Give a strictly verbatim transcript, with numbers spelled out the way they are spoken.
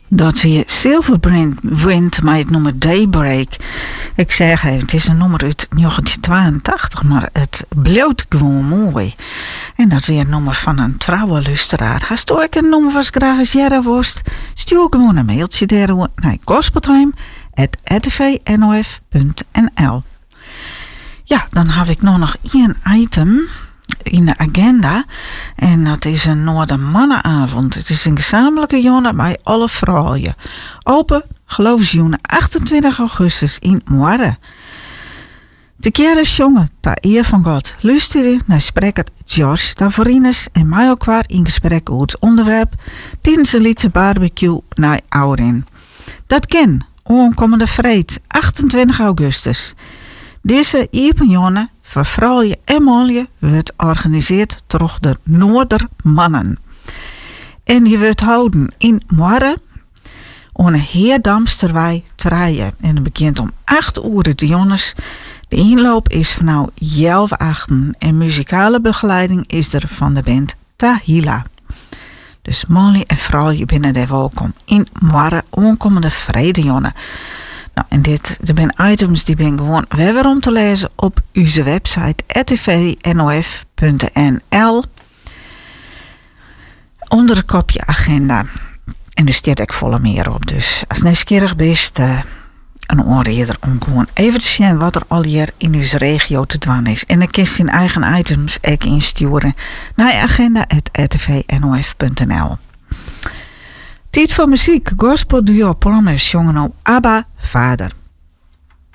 Dat weer Silverbrand Wind, maar het nummer Daybreak. Ik zeg even, het is een nummer uit negentien tweeëntachtig, maar het bloot gewoon mooi. En dat weer een nummer van een trouwe luisteraar. Als je ook een nummer was graag eens jaren worst, stuur gewoon een mailtje daarover naar gospeltime at r t v n o f punt n l. Ja, dan heb ik nog één item in de agenda. En dat is een Noordermannenavond. Het is een gezamenlijke jongen bij alle vrouwen. Open geloofsjoenen achtentwintig augustus in Moiré. De keren jongen ter eer van God. Luister naar spreker George Davorines en mij ook waar in gesprek over het onderwerp tijdens de Lietse barbecue naar Ourin. Dat ken aankomende vrijdag achtentwintig augustus. Deze eeuwenjongen voor vrouwen en mannen wordt georganiseerd door de Noordermannen. En die wordt houden in Moiré aan een Heerdamsterwei treien. En het begint om acht uur de jongens. De inloop is van nou half achten en muzikale begeleiding is er van de band Tahila. Dus mannen en vrouwen binnen de welkom in Moiré aankomende vrijdag jongen. Nou, en dit, er zijn items die ben gewoon weer om te lezen op onze website r t v n o f punt n l onder het kopje agenda. En er staat ook volle meer op. Dus als je nieuwsgierig bent, uh, een oorreder om gewoon even te zien wat er al hier in onze regio te doen is. En dan kun je in eigen items ook insturen naar agenda at r t v n o f punt n l. Tijd voor muziek. Gospel duo Promise jongen nou Abba Vader.